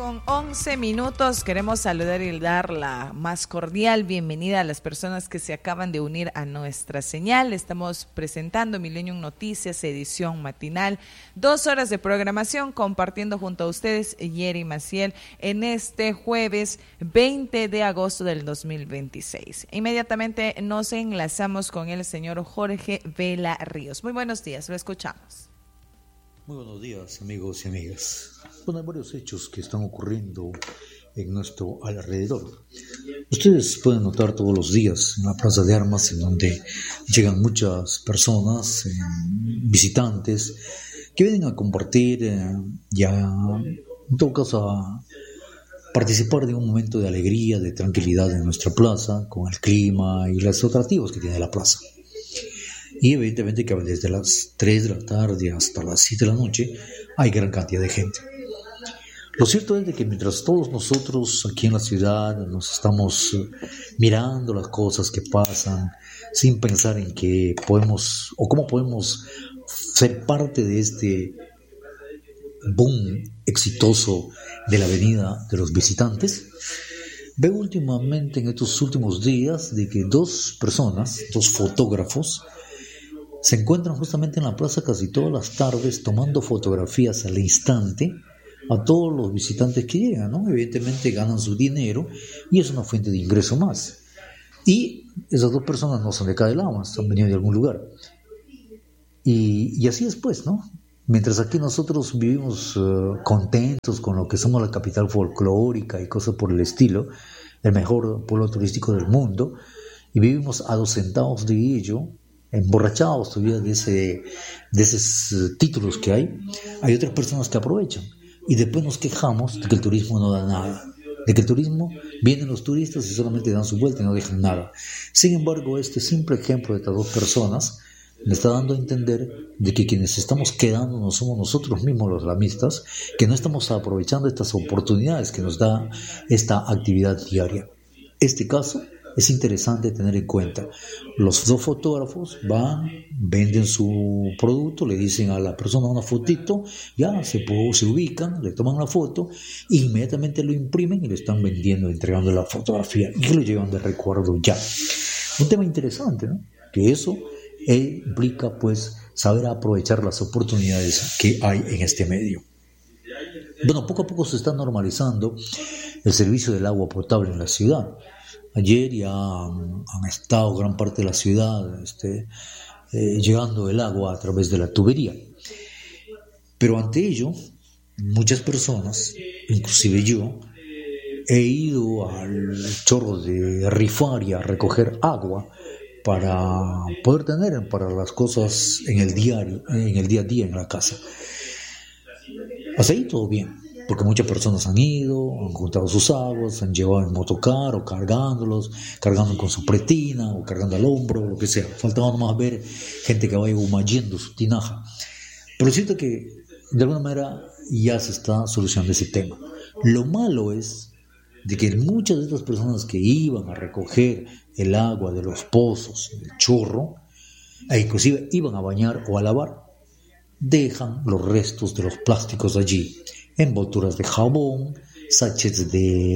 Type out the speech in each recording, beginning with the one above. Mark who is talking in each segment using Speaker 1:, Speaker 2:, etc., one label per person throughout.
Speaker 1: 8:11. Queremos saludar y dar la más cordial bienvenida a las personas que se acaban de unir a nuestra señal. Estamos presentando Millennium Noticias, edición matinal. 2 horas de programación compartiendo junto a ustedes, Yeri Maciel, en este jueves 20 de agosto del 2026. Inmediatamente nos enlazamos con el señor Jorge Vela Ríos. Muy buenos días, lo escuchamos.
Speaker 2: Muy buenos días, amigos y amigas. Bueno, hay varios hechos que están ocurriendo en nuestro alrededor. Ustedes pueden notar todos los días en la Plaza de Armas, en donde llegan muchas personas, visitantes, que vienen a compartir en todo caso, a participar de un momento de alegría, de tranquilidad en nuestra plaza, con el clima y los atractivos que tiene la plaza. Y evidentemente que desde las 3 de la tarde hasta las 7 de la noche hay gran cantidad de gente. Lo cierto es de que mientras todos nosotros aquí en la ciudad nos estamos mirando las cosas que pasan, sin pensar en que podemos o cómo podemos ser parte de este boom exitoso de la venida de los visitantes, veo últimamente en estos últimos días de que 2 personas, 2 fotógrafos, se encuentran justamente en la plaza casi todas las tardes tomando fotografías al instante a todos los visitantes que llegan, ¿no? Evidentemente ganan su dinero y es una fuente de ingreso más. Y esas 2 personas no son de acá de Lamas, han venido de algún lugar. Y así es pues, ¿no? Mientras aquí nosotros vivimos contentos con lo que somos la capital folclórica y cosas por el estilo, el mejor pueblo turístico del mundo, y vivimos a 2 centavos de ello, emborrachados todavía de esos títulos que hay otras personas que aprovechan y después nos quejamos de que el turismo no da nada, de que el turismo, vienen los turistas y solamente dan su vuelta y no dejan nada. Sin embargo, este simple ejemplo de estas 2 personas me está dando a entender de que quienes estamos quedando no somos nosotros mismos los lamistas, que no estamos aprovechando estas oportunidades que nos da esta actividad diaria. Este caso es interesante tener en cuenta. Los 2 fotógrafos van, venden su producto, le dicen a la persona una fotito, ya se ubican, le toman la foto, e inmediatamente lo imprimen y lo están vendiendo, entregando la fotografía y lo llevan de recuerdo ya. Un tema interesante, ¿no? Que eso implica pues saber aprovechar las oportunidades que hay en este medio. Bueno, poco a poco se está normalizando el servicio del agua potable en la ciudad. Ayer ya han estado gran parte de la ciudad llegando el agua a través de la tubería. Pero ante ello, muchas personas, inclusive yo, he ido al chorro de rifar y a recoger agua para poder tener para las cosas en el día a día en la casa. Hasta ahí todo bien, porque muchas personas han ido, han juntado sus aguas, han llevado en motocar o cargando con su pretina o cargando al hombro, lo que sea. Faltaba nomás ver gente que vaya humayendo su tinaja. Pero siento que de alguna manera ya se está solucionando ese tema. Lo malo es de que muchas de estas personas que iban a recoger el agua de los pozos, del chorro, e inclusive iban a bañar o a lavar, dejan los restos de los plásticos allí, envolturas de jabón, sachets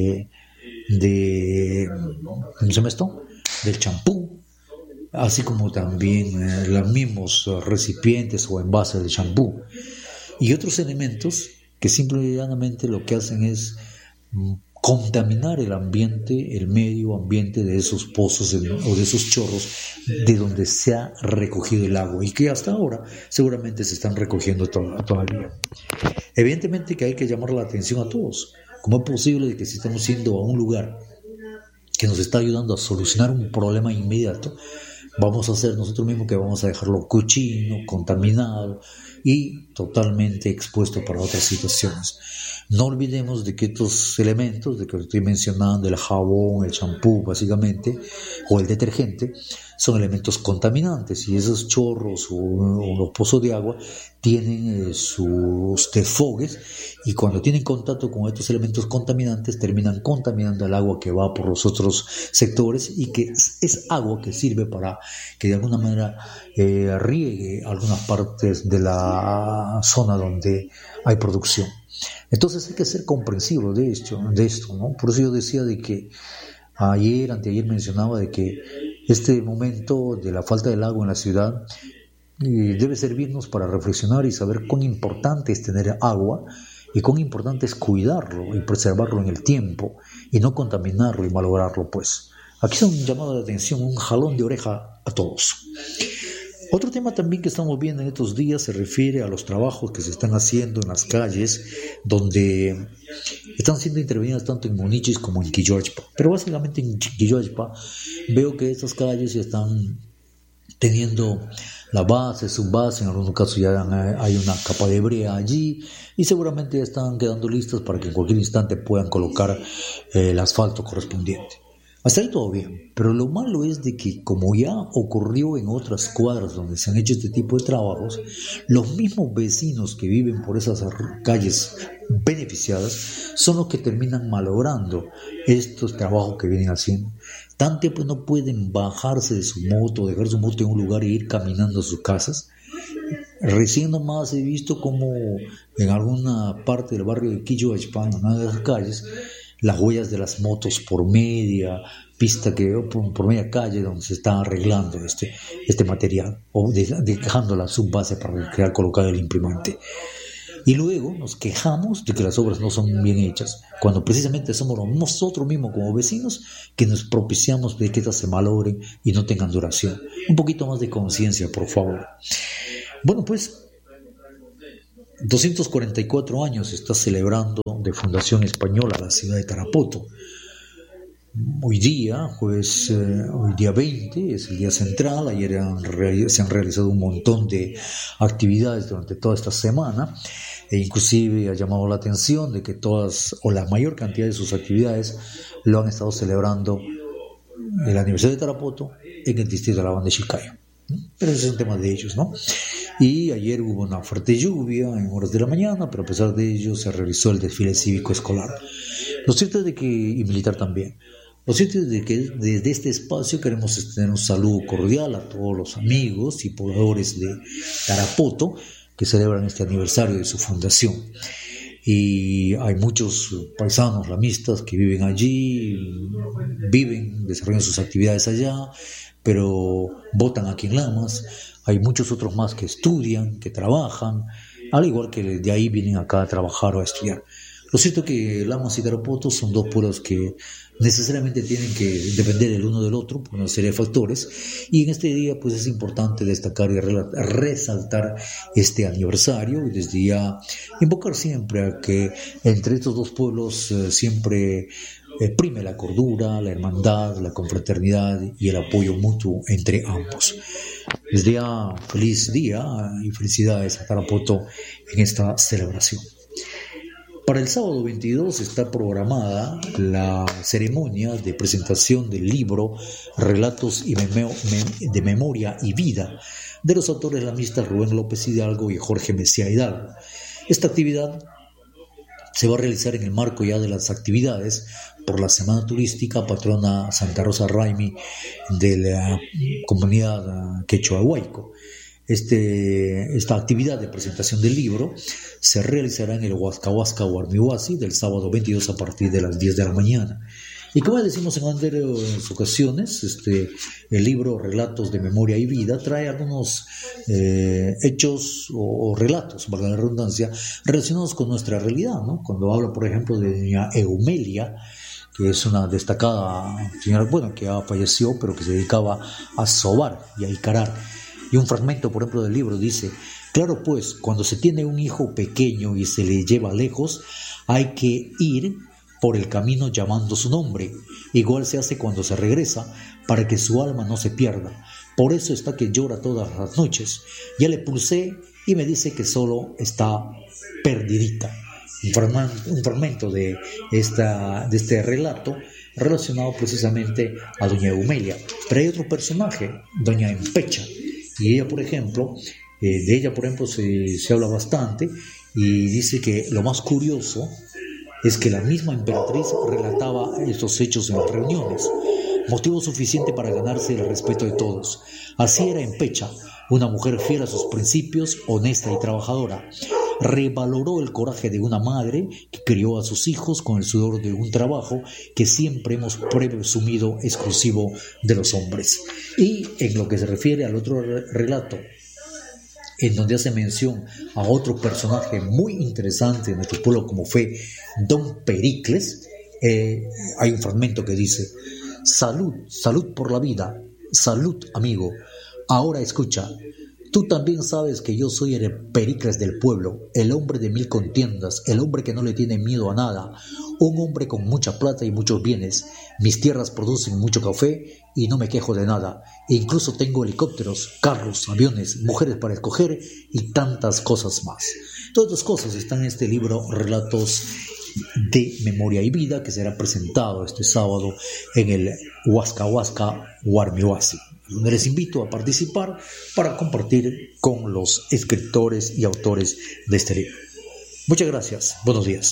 Speaker 2: ¿cómo se llama esto? Del champú, así como también los mismos recipientes o envases de champú y otros elementos que simplemente lo que hacen es contaminar el ambiente, el medio ambiente de esos pozos o de esos chorros de donde se ha recogido el agua y que hasta ahora seguramente se están recogiendo todavía. Evidentemente que hay que llamar la atención a todos. ¿Cómo es posible que si estamos yendo a un lugar que nos está ayudando a solucionar un problema inmediato, vamos a hacer nosotros mismos que vamos a dejarlo cochino, contaminado y totalmente expuesto para otras situaciones? No olvidemos de que estos elementos, de que estoy mencionando, el jabón, el champú básicamente, o el detergente, son elementos contaminantes y esos chorros o los pozos de agua tienen sus desfogues y cuando tienen contacto con estos elementos contaminantes terminan contaminando el agua que va por los otros sectores y que es agua que sirve para que de alguna manera riegue algunas partes de la zona donde hay producción. Entonces hay que ser comprensivo de esto, ¿no? Por eso yo decía de que anteayer mencionaba de que este momento de la falta del agua en la ciudad debe servirnos para reflexionar y saber cuán importante es tener agua y cuán importante es cuidarlo y preservarlo en el tiempo y no contaminarlo y malograrlo, pues. Aquí es un llamado de atención, un jalón de oreja a todos. Otro tema también que estamos viendo en estos días se refiere a los trabajos que se están haciendo en las calles, donde están siendo intervenidas tanto en Munichis como en Quilloachpa. Pero básicamente en Quilloachpa veo que estas calles ya están teniendo la base, subbase, en algunos casos ya hay una capa de brea allí y seguramente ya están quedando listas para que en cualquier instante puedan colocar el asfalto correspondiente. Hasta ahí todo bien, pero lo malo es de que, como ya ocurrió en otras cuadras donde se han hecho este tipo de trabajos, los mismos vecinos que viven por esas calles beneficiadas son los que terminan malogrando estos trabajos que vienen haciendo. Tanto pues no pueden bajarse de su moto, dejar su moto en un lugar e ir caminando a sus casas. Recién nomás he visto como en alguna parte del barrio de Quilloachpa, en una de las calles, las huellas de las motos por media pista por media calle donde se está arreglando este material o dejando la subbase para crear colocar el imprimante. Y luego nos quejamos de que las obras no son bien hechas, cuando precisamente somos nosotros mismos como vecinos que nos propiciamos de que estas se malogren y no tengan duración. Un poquito más de conciencia, por favor. Bueno, pues 244 años se está celebrando de fundación española la ciudad de Tarapoto. Hoy día 20 es el día central. Ayer se han realizado un montón de actividades durante toda esta semana e inclusive ha llamado la atención de que todas o la mayor cantidad de sus actividades lo han estado celebrando el aniversario de Tarapoto en el distrito de la Banda de Chiclayo. Pero ese es un tema de ellos, ¿no? Y ayer hubo una fuerte lluvia en horas de la mañana, pero a pesar de ello se realizó el desfile cívico escolar. Lo cierto es de que, y militar también, lo cierto es de que desde este espacio queremos extender un saludo cordial a todos los amigos y pobladores de Tarapoto que celebran este aniversario de su fundación. Y hay muchos paisanos lamistas que viven allí, desarrollan sus actividades allá, pero votan aquí en Lamas. Hay muchos otros más que estudian, que trabajan, al igual que de ahí vienen acá a trabajar o a estudiar. Lo cierto es que Lamas y Tarapoto son dos pueblos que necesariamente tienen que depender el uno del otro por una serie de factores, y en este día pues es importante destacar y resaltar este aniversario y desde ya invocar siempre a que entre estos dos pueblos siempre prime la cordura, la hermandad, la confraternidad y el apoyo mutuo entre ambos. Desde ya feliz día y felicidades a Tarapoto en esta celebración. Para el sábado 22 está programada la ceremonia de presentación del libro Relatos de Memoria y Vida de los autores lamistas Rubén López Hidalgo y Jorge Messiá Hidalgo. Esta actividad se va a realizar en el marco ya de las actividades por la Semana Turística Patrona Santa Rosa Raimi de la comunidad quechua huayco. Esta actividad de presentación del libro se realizará en el Huascahuasca Huarmihuasi del sábado 22 a partir de las 10 de la mañana. Y como decimos en anteriores ocasiones, el libro Relatos de Memoria y Vida trae algunos hechos o relatos, valga la redundancia, relacionados con nuestra realidad, ¿no? Cuando habla, por ejemplo, de doña Eumelia, que es una destacada señora, que ya falleció, pero que se dedicaba a sobar y a icarar. Y un fragmento, por ejemplo, del libro dice: claro, pues, cuando se tiene un hijo pequeño y se le lleva lejos, hay que ir por el camino llamando su nombre. Igual se hace cuando se regresa, para que su alma no se pierda. Por eso está que llora todas las noches. Ya le pulsé y me dice que solo está perdidita. Un fragmento de este relato relacionado precisamente a doña Eumelia. Pero hay otro personaje, doña Empecha, y ella, por ejemplo, se habla bastante, y dice que lo más curioso es que la misma emperatriz relataba estos hechos en las reuniones, motivo suficiente para ganarse el respeto de todos. Así era Empecha, una mujer fiel a sus principios, honesta y trabajadora. revaloró el coraje de una madre que crió a sus hijos con el sudor de un trabajo que siempre hemos presumido exclusivo de los hombres. Y en lo que se refiere al otro relato, en donde hace mención a otro personaje muy interesante de nuestro pueblo como fue Don Pericles, hay un fragmento que dice: salud, salud por la vida, salud amigo, ahora escucha, tú también sabes que yo soy el Pericles del pueblo, el hombre de 1000 contiendas, el hombre que no le tiene miedo a nada, un hombre con mucha plata y muchos bienes, mis tierras producen mucho café y no me quejo de nada, e incluso tengo helicópteros, carros, aviones, mujeres para escoger y tantas cosas más. Todas estas cosas están en este libro Relatos de Memoria y Vida, que será presentado este sábado en el Huasca Huasca Huarmihuasi, donde les invito a participar para compartir con los escritores y autores de este libro. Muchas gracias, buenos días.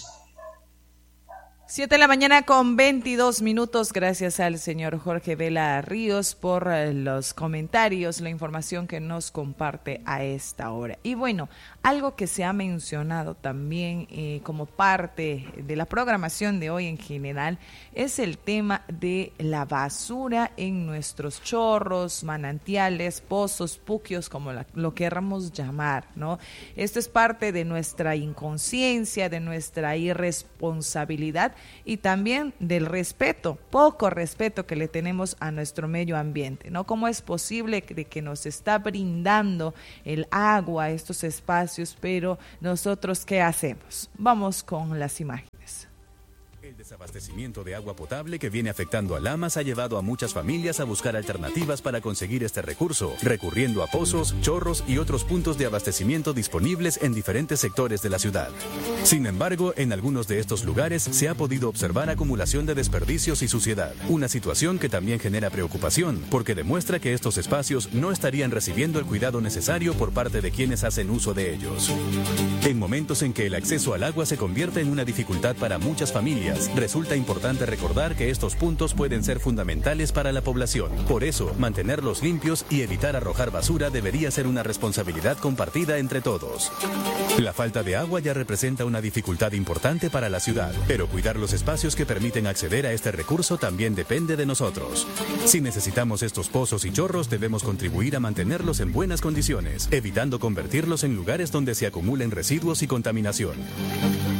Speaker 1: 7 de la mañana con 22 minutos. Gracias al señor Jorge Vela Ríos por los comentarios, la información que nos comparte a esta hora. Y bueno, algo que se ha mencionado también como parte de la programación de hoy en general es el tema de la basura en nuestros chorros, manantiales, pozos, puquios, como lo querramos llamar, ¿no? Esto es parte de nuestra inconsciencia, de nuestra irresponsabilidad y también del respeto, poco respeto que le tenemos a nuestro medio ambiente, ¿no? ¿Cómo es posible que nos está brindando el agua, estos espacios, pero nosotros qué hacemos? Vamos con las imágenes.
Speaker 3: El desabastecimiento de agua potable que viene afectando a Lamas ha llevado a muchas familias a buscar alternativas para conseguir este recurso, recurriendo a pozos, chorros y otros puntos de abastecimiento disponibles en diferentes sectores de la ciudad. Sin embargo, en algunos de estos lugares se ha podido observar acumulación de desperdicios y suciedad, una situación que también genera preocupación, porque demuestra que estos espacios no estarían recibiendo el cuidado necesario por parte de quienes hacen uso de ellos. En momentos en que el acceso al agua se convierte en una dificultad para muchas familias, resulta importante recordar que estos puntos pueden ser fundamentales para la población. Por eso, mantenerlos limpios y evitar arrojar basura debería ser una responsabilidad compartida entre todos. La falta de agua ya representa una dificultad importante para la ciudad, pero cuidar los espacios que permiten acceder a este recurso también depende de nosotros. Si necesitamos estos pozos y chorros, debemos contribuir a mantenerlos en buenas condiciones, evitando convertirlos en lugares donde se acumulen residuos y contaminación.